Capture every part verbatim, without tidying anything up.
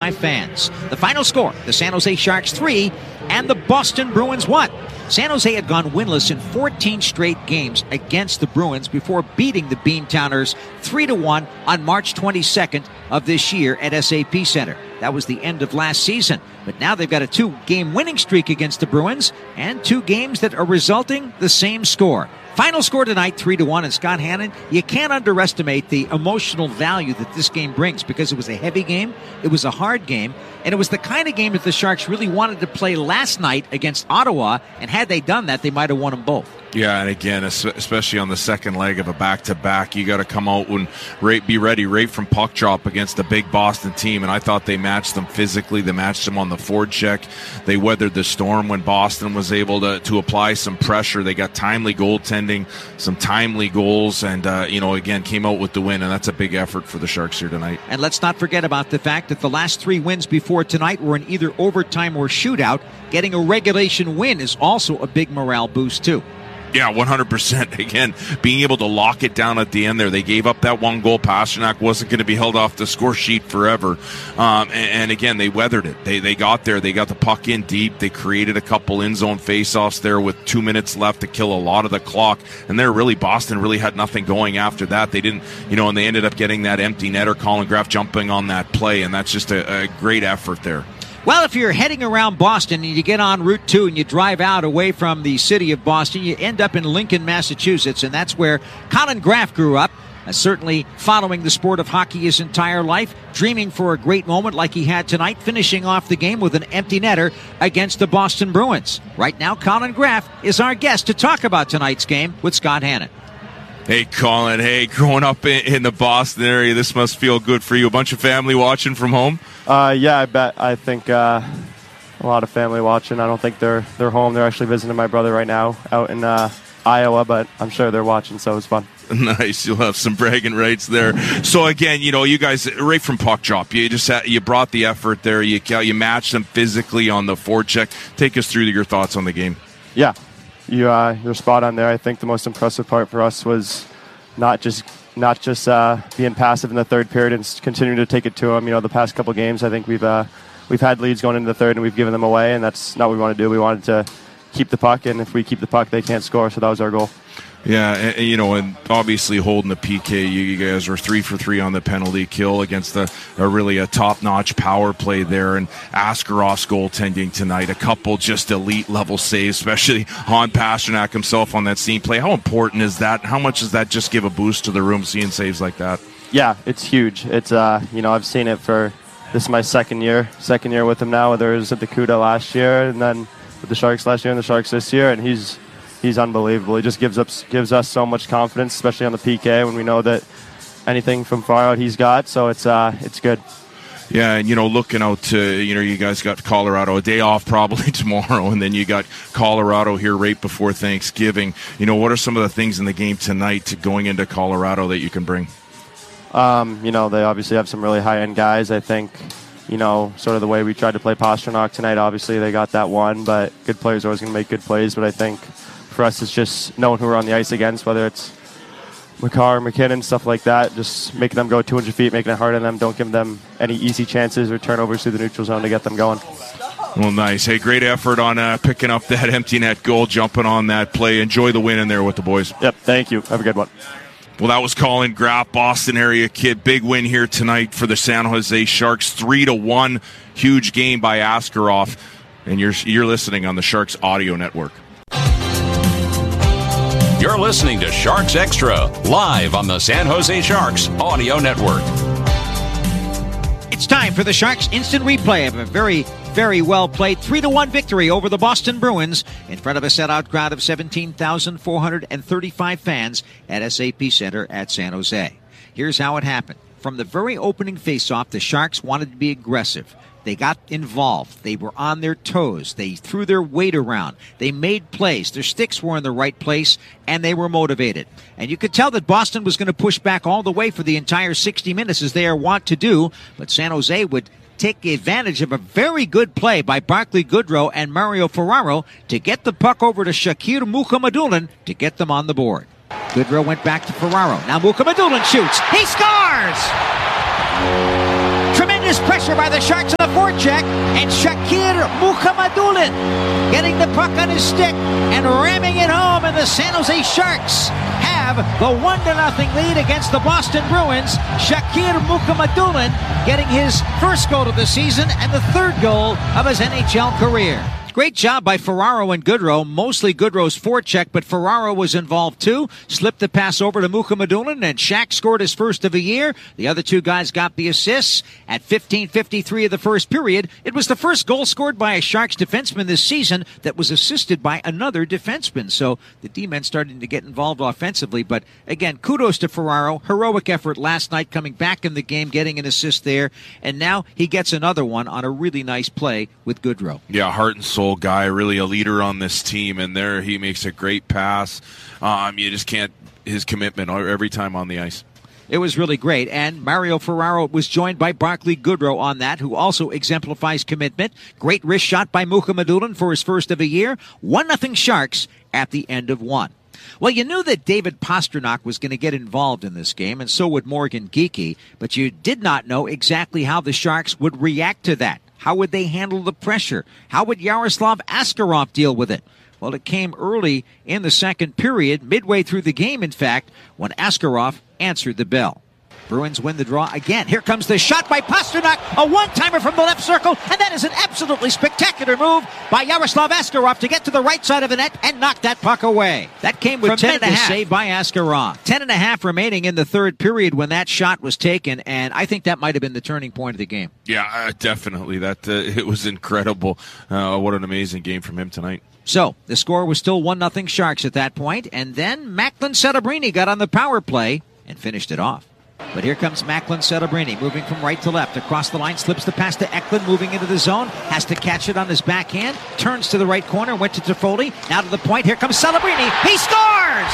thirty-five fans. The final score, the San Jose Sharks three and the Boston Bruins one. San Jose had gone winless in fourteen straight games against the Bruins before beating the Beantowners three to one on March twenty-second of this year at S A P Center. That was the end of last season. But now they've got a two-game winning streak against the Bruins and two games that are resulting the same score. Final score tonight, three to one, and Scott Hannon, you can't underestimate the emotional value that this game brings because it was a heavy game, it was a hard game, and it was the kind of game that the Sharks really wanted to play last night against Ottawa, and had they done that, they might have won them both. Yeah, and again, especially on the second leg of a back-to-back, you got to come out and right, be ready right from puck drop against a big Boston team, and I thought they matched them physically. They matched them on the forecheck. They weathered the storm when Boston was able to, to apply some pressure. They got timely goaltending, some timely goals, and, uh, you know, again, came out with the win, and that's a big effort for the Sharks here tonight. And let's not forget about the fact that the last three wins before tonight were in either overtime or shootout. Getting a regulation win is also a big morale boost, too. Yeah, one hundred percent. Again, being able to lock it down at the end there. They gave up that one goal. Pastrnak wasn't going to be held off the score sheet forever. Um, and, and again, they weathered it. They they got there. They got the puck in deep. They created a couple in-zone faceoffs there with two minutes left to kill a lot of the clock. And there really, Boston really had nothing going after that. They didn't, you know, and they ended up getting that empty netter, Colin Graf jumping on that play. And that's just a, a great effort there. Well, if you're heading around Boston and you get on Route two and you drive out away from the city of Boston, you end up in Lincoln, Massachusetts, and that's where Colin Graf grew up, uh, certainly following the sport of hockey his entire life, dreaming for a great moment like he had tonight, finishing off the game with an empty netter against the Boston Bruins. Right now, Colin Graf is our guest to talk about tonight's game with Scott Hannon. Hey, Colin. Hey, growing up in, in the Boston area, this must feel good for you. A bunch of family watching from home? Uh, yeah, I bet. I think uh, a lot of family watching. I don't think they're they're home. They're actually visiting my brother right now out in uh, Iowa, but I'm sure they're watching, so it's fun. Nice. You'll have some bragging rights there. So again, you know, you guys right from puck drop, you just had, you brought the effort there. You you matched them physically on the forecheck. Take us through your thoughts on the game. Yeah, you uh, you're spot on there. I think the most impressive part for us was not just. Not just uh, being passive in the third period and continuing to take it to them. You know, the past couple games, I think we've uh, we've had leads going into the third and we've given them away, and that's not what we want to do. We wanted to keep the puck, and if we keep the puck, they can't score. So that was our goal. Yeah, and, you know, and obviously holding the P K, you, you guys were three for three on the penalty kill against a, a really a top-notch power play there, and Askarof's goaltending tonight, a couple just elite-level saves, especially on Pastrnak himself on that scene play. How important is that? How much does that just give a boost to the room, seeing saves like that? Yeah, it's huge. It's uh, you know, I've seen it for, this is my second year, second year with him now, whether it was at the CUDA last year and then with the Sharks last year and the Sharks this year, and he's He's unbelievable. He just gives us gives us so much confidence, especially on the P K when we know that anything from far out he's got. So it's uh it's good. Yeah, and you know, looking out to, you know, you guys got Colorado a day off probably tomorrow, and then you got Colorado here right before Thanksgiving. You know, what are some of the things in the game tonight to going into Colorado that you can bring? Um, you know, they obviously have some really high end guys. I think, you know, sort of the way we tried to play Pastrnak tonight. Obviously, they got that one, but good players are always going to make good plays. But I think for us, it's just knowing who we're on the ice against, whether it's McCarr, McKinnon, stuff like that, just making them go two hundred feet, making it hard on them. Don't give them any easy chances or turnovers through the neutral zone to get them going. Well, nice. Hey, great effort on uh, picking up that empty net goal, jumping on that play. Enjoy the win in there with the boys. Yep, thank you. Have a good one. Well, that was Colin Graf, Boston area kid. Big win here tonight for the San Jose Sharks, three to one. Huge game by Askarov. And you're, you're listening on the Sharks Audio Network. You're listening to Sharks Extra, live on the San Jose Sharks Audio Network. It's time for the Sharks Instant Replay of a very, very well-played three to one victory over the Boston Bruins in front of a set-out crowd of seventeen thousand four hundred thirty-five fans at S A P Center at San Jose. Here's how it happened. From the very opening face-off, the Sharks wanted to be aggressive. They got involved. They were on their toes. They threw their weight around. They made plays. Their sticks were in the right place, and they were motivated. And you could tell that Boston was going to push back all the way for the entire sixty minutes, as they are wont to do, but San Jose would take advantage of a very good play by Barclay Goodrow and Mario Ferraro to get the puck over to Shakir Mukhamadullin to get them on the board. Goodrow went back to Ferraro. Now Mukhamadullin shoots. He scores! Tremendous Tremendous pressure by the Sharks on the forecheck, and Shakir Mukhamadullin getting the puck on his stick and ramming it home, and the San Jose Sharks have the one to nothing lead against the Boston Bruins. Shakir Mukhamadullin getting his first goal of the season and the third goal of his N H L career. Great job by Ferraro and Goodrow. Mostly Goodrow's forecheck, but Ferraro was involved too. Slipped the pass over to Mukhamadullin, and Shaq scored his first of the year. The other two guys got the assists. At fifteen fifty-three of the first period, it was the first goal scored by a Sharks defenseman this season that was assisted by another defenseman. So the D-men starting to get involved offensively. But again, kudos to Ferraro. Heroic effort last night coming back in the game, getting an assist there. And now he gets another one on a really nice play with Goodrow. Yeah, heart and soul guy, really a leader on this team, and there he makes a great pass. Um, you just can't, his commitment every time on the ice. It was really great, and Mario Ferraro was joined by Barclay Goodrow on that, who also exemplifies commitment. Great wrist shot by Mukhamadullin for his first of the year. one nothing Sharks at the end of one. Well, you knew that David Pastrnak was going to get involved in this game, and so would Morgan Geekie, but you did not know exactly how the Sharks would react to that. How would they handle the pressure? How would Yaroslav Askarov deal with it? Well, it came early in the second period, midway through the game, in fact, when Askarov answered the bell. Bruins win the draw again. Here comes the shot by Pastrnak, a one-timer from the left circle, and that is an absolutely spectacular move by Yaroslav Askarov to get to the right side of the net and knock that puck away. That came with ten and a half. Save by Askarov. Ten and a half remaining in the third period when that shot was taken, and I think that might have been the turning point of the game. Yeah, uh, definitely. That uh, it was incredible. Uh, what an amazing game from him tonight. So, the score was still one nothing Sharks at that point, and then Macklin Celebrini got on the power play and finished it off. But here comes Macklin Celebrini, moving from right to left. Across the line, slips the pass to Eklund, moving into the zone. Has to catch it on his backhand. Turns to the right corner, went to Toffoli. Now to the point, here comes Celebrini. He scores!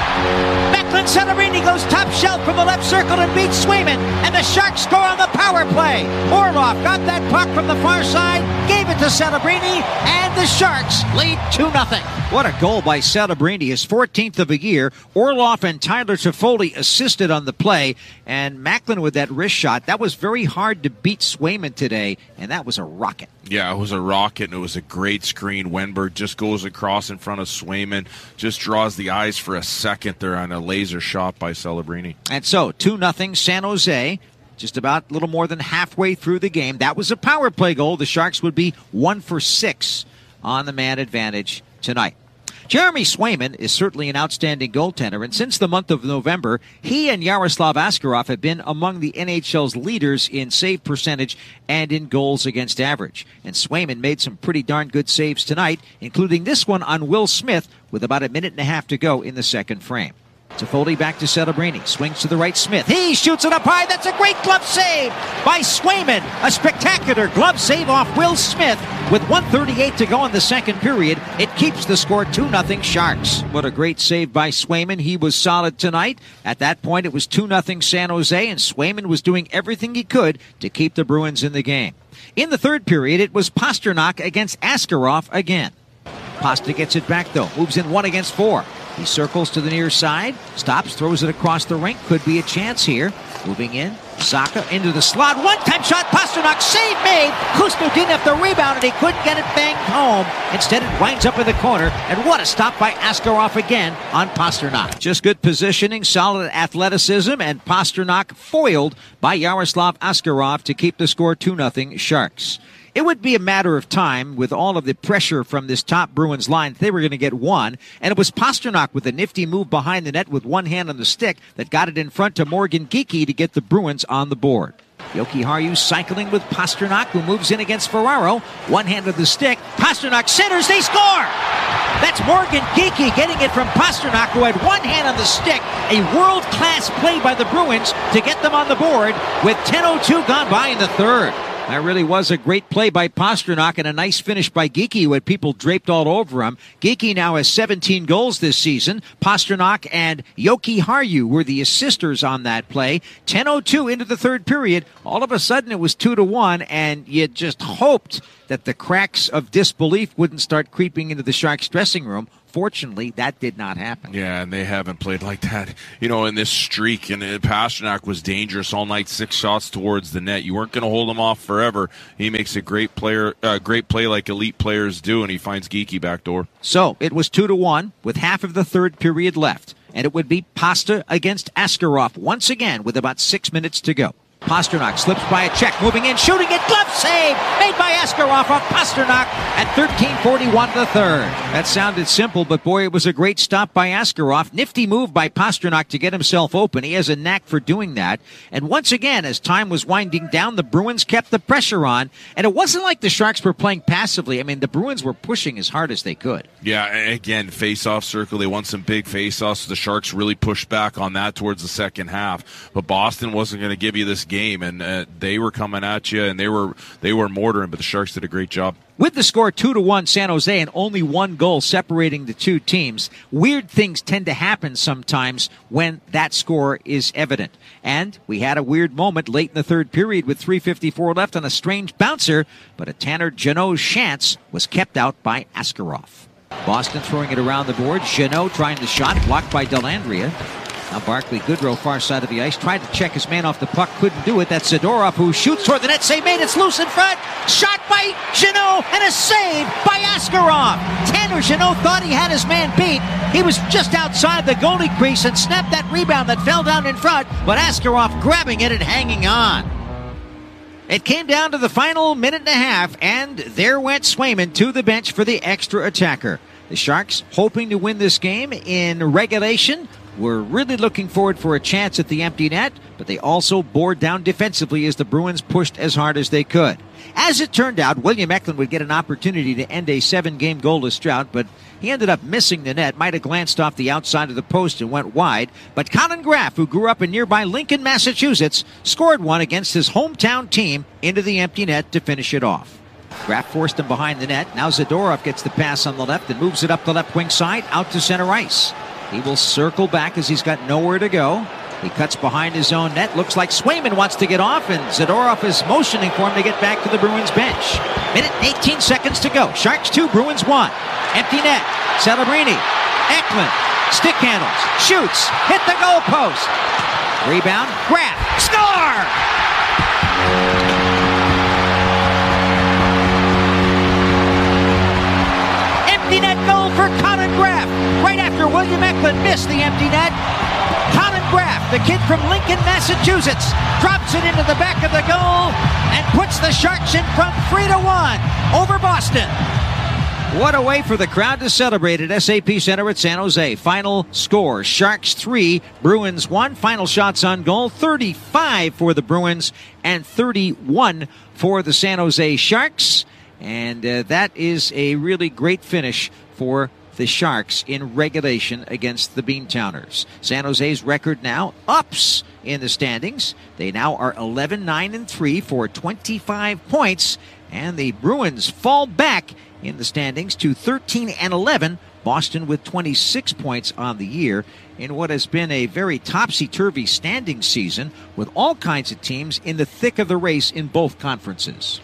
Macklin Celebrini goes top shelf from the left circle and beats Swayman. And the Sharks score on the power play. Orlov got that puck from the far side, gave it to Celebrini, and the Sharks lead two nothing. What a goal by Celebrini, his fourteenth of the year. Orlov and Tyler Toffoli assisted on the play. And Macklin with that wrist shot, that was very hard to beat Swayman today, and that was a rocket. Yeah, it was a rocket, and it was a great screen. Wenberg just goes across in front of Swayman, just draws the eyes for a second there on a laser shot by Celebrini. And so, two nothing San Jose, just about a little more than halfway through the game. That was a power play goal. The Sharks would be one for six on the man advantage tonight. Jeremy Swayman is certainly an outstanding goaltender, and since the month of November, he and Yaroslav Askarov have been among the N H L's leaders in save percentage and in goals against average. And Swayman made some pretty darn good saves tonight, including this one on Will Smith with about a minute and a half to go in the second frame. Toffoli back to Celebrini. Swings to the right, Smith. He shoots it up high. That's a great glove save by Swayman. A spectacular glove save off Will Smith. With one thirty-eight to go in the second period, it keeps the score two nothing Sharks. What a great save by Swayman. He was solid tonight. At that point, it was two nothing San Jose, and Swayman was doing everything he could to keep the Bruins in the game. In the third period, it was Pastrnak against Askarov again. Pasta gets it back, though. Moves in one against four. He circles to the near side, stops, throws it across the rink. Could be a chance here. Moving in, Saka into the slot. One-time shot, Pastrnak, save made. Kusto didn't have the rebound, and he couldn't get it banged home. Instead, it winds up in the corner, and what a stop by Askarov again on Pastrnak. Just good positioning, solid athleticism, and Pastrnak foiled by Yaroslav Askarov to keep the score two nothing Sharks. It would be a matter of time with all of the pressure from this top Bruins line. They were going to get one, and it was Pastrnak with a nifty move behind the net with one hand on the stick that got it in front to Morgan Geekie to get the Bruins on the board. Jokiharju cycling with Pastrnak, who moves in against Ferraro. One hand of the stick. Pastrnak centers. They score! That's Morgan Geekie getting it from Pastrnak, who had one hand on the stick. A world-class play by the Bruins to get them on the board with ten oh two gone by in the third. That really was a great play by Pastrnak and a nice finish by Geekie, who had people draped all over him. Geekie now has seventeen goals this season. Pastrnak and Jokiharju were the assisters on that play. ten oh two into the third period. All of a sudden it was two to one, and you just hoped that the cracks of disbelief wouldn't start creeping into the Sharks dressing room. Fortunately, that did not happen. Yeah, and they haven't played like that, you know, in this streak. And Pastrnak was dangerous all night, six shots towards the net. You weren't going to hold him off forever. He makes a great player, uh, great play like elite players do, and he finds Geekie back door. So it was two to one with half of the third period left, and it would be Pasta against Askarov once again with about six minutes to go. Pastrnak slips by a check, moving in, shooting it, glove save, made by Askarov off Pastrnak at thirteen forty-one the third. That sounded simple, but boy, it was a great stop by Askarov. Nifty move by Pastrnak to get himself open. He has a knack for doing that. And once again, as time was winding down, the Bruins kept the pressure on, and it wasn't like the Sharks were playing passively. I mean, the Bruins were pushing as hard as they could. Yeah, again, face-off circle. They won some big face-offs. So the Sharks really pushed back on that towards the second half. But Boston wasn't going to give you this game, and uh, they were coming at you, and they were they were mortaring, but the Sharks did a great job. With the score two to one San Jose and only one goal separating the two teams, weird things tend to happen sometimes when that score is evident. And we had a weird moment late in the third period with three fifty-four left on a strange bouncer, but a Tanner Jeannot's chance was kept out by Askarov. Boston throwing it around the board. Jeannot trying the shot, blocked by Dellandrea. Now Barclay Goodrow, far side of the ice, tried to check his man off the puck, couldn't do it. That's Zadorov, who shoots toward the net. Save made, it's loose in front. Shot by Jeannot, and a save by Askarov. Tanner Jeannot thought he had his man beat. He was just outside the goalie crease and snapped that rebound that fell down in front, but Askarov grabbing it and hanging on. It came down to the final minute and a half, and there went Swayman to the bench for the extra attacker. The Sharks hoping to win this game in regulation. Were really looking forward for a chance at the empty net, but they also bore down defensively as the Bruins pushed as hard as they could. As it turned out, William Eklund would get an opportunity to end a seven-game goalless drought, but he ended up missing the net, might have glanced off the outside of the post and went wide. But Colin Graff, who grew up in nearby Lincoln, Massachusetts, scored one against his hometown team into the empty net to finish it off. Graff forced him behind the net. Now Zadorov gets the pass on the left and moves it up the left wing side out to center ice. He will circle back as he's got nowhere to go. He cuts behind his own net. Looks like Swayman wants to get off, and Zadorov is motioning for him to get back to the Bruins bench. Minute and eighteen seconds to go. Sharks two, Bruins one. Empty net. Celebrini. Eklund. Stick handles. Shoots. Hit the goal post. Rebound. Graff. Score! Empty net goal for Colin Graff. Right after William Eklund missed the empty net, Colin Graff, the kid from Lincoln, Massachusetts, drops it into the back of the goal and puts the Sharks in front three to one over Boston. What a way for the crowd to celebrate at S A P Center at San Jose. Final score, Sharks three, Bruins one. Final shots on goal, thirty-five for the Bruins and thirty-one for the San Jose Sharks. And uh, that is a really great finish for the Sharks in regulation against the Beantowners. San Jose's record now ups in the standings. They now are eleven nine and three for twenty-five points, and the Bruins fall back in the standings to thirteen and eleven. Boston with twenty-six points on the year in what has been a very topsy-turvy standing season with all kinds of teams in the thick of the race in both conferences.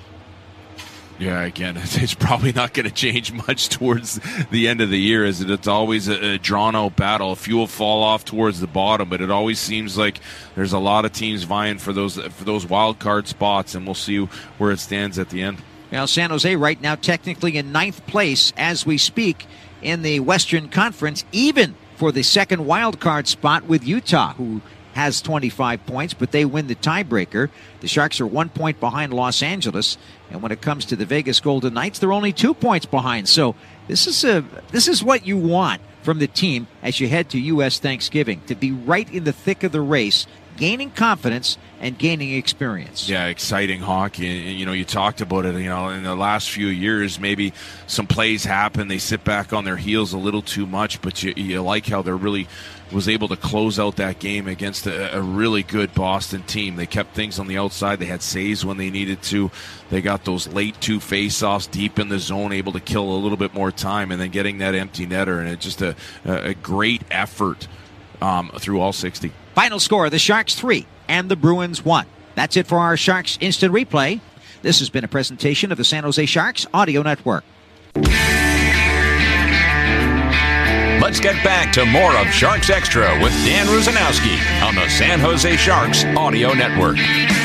Yeah, again, it's probably not going to change much towards the end of the year, as it's always a, a drawn-out battle. A few will fall off towards the bottom, but it always seems like there's a lot of teams vying for those for those wild card spots, and we'll see where it stands at the end. Well, San Jose right now technically in ninth place as we speak in the Western Conference, even for the second wild card spot with Utah, who has twenty-five points, but they win the tiebreaker. The Sharks are one point behind Los Angeles, and when it comes to the Vegas Golden Knights, they're only two points behind. So this is a this is what you want from the team as you head to U S Thanksgiving, to be right in the thick of the race, gaining confidence and gaining experience. Yeah, exciting hockey. You know, you talked about it, you know, in the last few years, maybe some plays happen. They sit back on their heels a little too much, but you, you like how they're really was able to close out that game against a, a really good Boston team. They kept things on the outside. They had saves when they needed to. They got those late two face-offs deep in the zone, able to kill a little bit more time, and then getting that empty netter. And it's just a, a great effort um, through all sixty. Final score, the Sharks three and the Bruins one. That's it for our Sharks Instant Replay. This has been a presentation of the San Jose Sharks Audio Network. Let's get back to more of Sharks Extra with Dan Rusanowski on the San Jose Sharks Audio Network.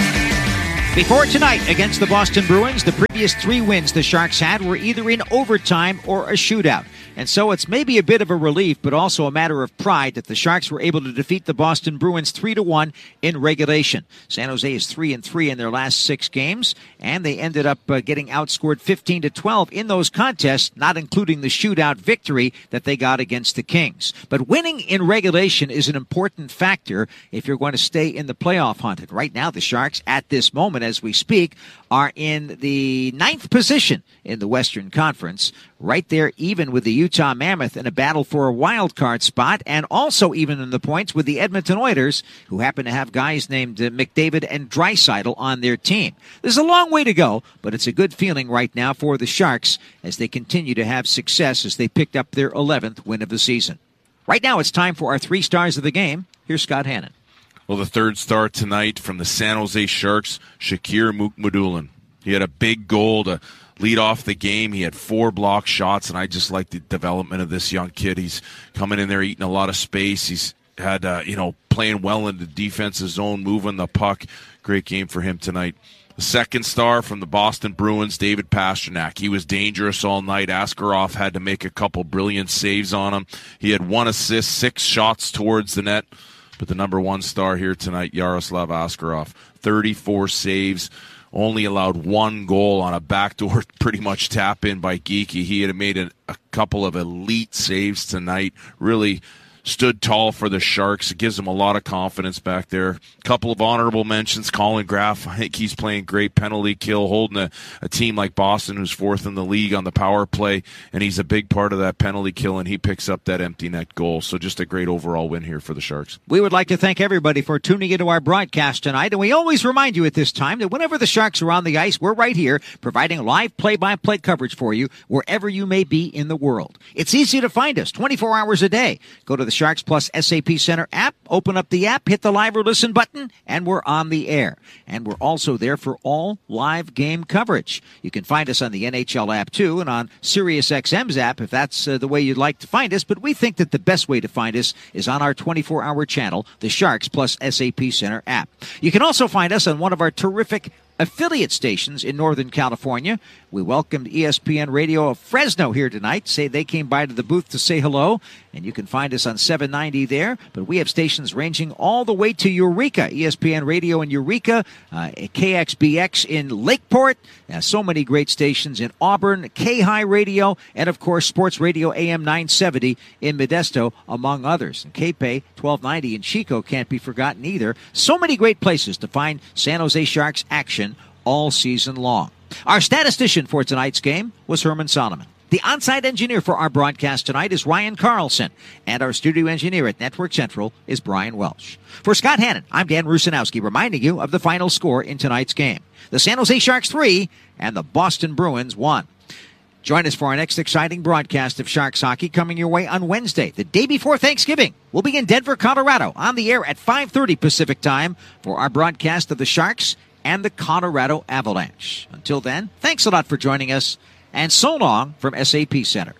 Before tonight against the Boston Bruins, the previous three wins the Sharks had were either in overtime or a shootout. And so it's maybe a bit of a relief, but also a matter of pride that the Sharks were able to defeat the Boston Bruins three to one in regulation. San Jose is three and three in their last six games, and they ended up uh, getting outscored fifteen to twelve in those contests, not including the shootout victory that they got against the Kings. But winning in regulation is an important factor if you're going to stay in the playoff hunt. And right now, the Sharks, at this moment as we speak, are in the ninth position in the Western Conference, right there even with the Utah Mammoth in a battle for a wild card spot, and also even in the points with the Edmonton Oilers, who happen to have guys named uh, McDavid and Draisaitl on their team. There's a long way to go, but it's a good feeling right now for the Sharks as they continue to have success as they picked up their eleventh win of the season. Right now it's time for our three stars of the game. Here's Scott Hannon. Well, the third star tonight from the San Jose Sharks, Shakir Mukhamadullin. He had a big goal to lead off the game. He had four block shots, and I just like the development of this young kid. He's coming in there, eating a lot of space. He's had, uh, you know, playing well in the defensive zone, moving the puck. Great game for him tonight. The second star from the Boston Bruins, David Pastrnak. He was dangerous all night. Askarov had to make a couple brilliant saves on him. He had one assist, six shots towards the net. But the number one star here tonight, Yaroslav Askarov, thirty-four saves, only allowed one goal on a backdoor pretty much tap in by Geekie. He had made a, a couple of elite saves tonight, really stood tall for the Sharks. It gives them a lot of confidence back there. A couple of honorable mentions. Colin Graf, I think he's playing great penalty kill, holding a, a team like Boston, who's fourth in the league on the power play, and he's a big part of that penalty kill, and he picks up that empty net goal. So just a great overall win here for the Sharks. We would like to thank everybody for tuning into our broadcast tonight, and we always remind you at this time that whenever the Sharks are on the ice, we're right here providing live play-by-play coverage for you wherever you may be in the world. It's easy to find us twenty-four hours a day. Go to the Sharks Plus S A P Center app, open up the app, hit the live or listen button, and we're on the air. And we're also there for all live game coverage. You can find us on the N H L app too, and on SiriusXM's app if that's uh, the way you'd like to find us. But we think that the best way to find us is on our twenty-four hour channel, the Sharks Plus S A P Center app. You can also find us on one of our terrific affiliate stations in Northern California. We welcomed E S P N Radio of Fresno here tonight. Say they came by to the booth to say hello, and you can find us on seven ninety there. But we have stations ranging all the way to Eureka, E S P N Radio in Eureka, uh, K X B X in Lakeport, uh, so many great stations in Auburn, K-High Radio, and of course Sports Radio A M nine seventy in Modesto, among others. And K P A twelve ninety in Chico can't be forgotten either. So many great places to find San Jose Sharks action all season long. Our statistician for tonight's game was Herman Solomon. The on-site engineer for our broadcast tonight is Ryan Carlson, and our studio engineer at Network Central is Brian Welsh. For Scott Hannon, I'm Dan Rusanowski, reminding you of the final score in tonight's game. The San Jose Sharks three and the Boston Bruins one. Join us for our next exciting broadcast of Sharks hockey coming your way on Wednesday, the day before Thanksgiving. We'll be in Denver, Colorado, on the air at five thirty Pacific time for our broadcast of the Sharks and the Colorado Avalanche. Until then, thanks a lot for joining us, and so long from S A P Center.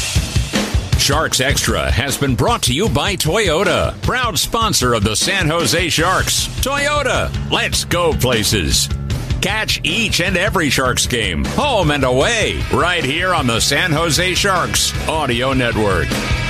Sharks Extra has been brought to you by Toyota, proud sponsor of the San Jose Sharks. Toyota, let's go places. Catch each and every Sharks game, home and away, right here on the San Jose Sharks Audio Network.